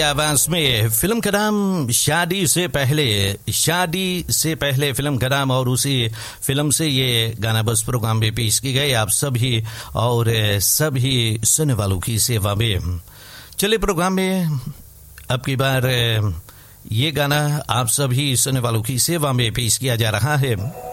आवाज में फिल्म का नाम शादी से पहले फिल्म का नाम, और उसी फिल्म से ये गाना बस प्रोग्राम में पेश की गई आप सभी और सभी सुनने वालों की सेवा में। चलिए प्रोग्राम में अब की बार ये गाना आप सभी सुनने वालों की सेवा में पेश किया जा रहा है।